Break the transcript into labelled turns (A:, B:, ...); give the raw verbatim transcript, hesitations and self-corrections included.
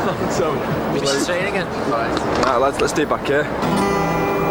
A: so
B: we just straight again.
A: right, lads, let's do it back here.